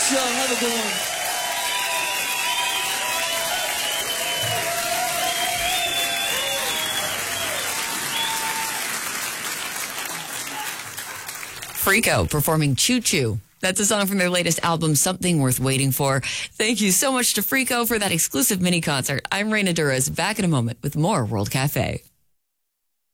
much. Have a good one. Freako performing Choo Choo. That's a song from their latest album, Something Worth Waiting For. Thank you so much to Freako for that exclusive mini concert. I'm Raina Duras, back in a moment with more World Cafe.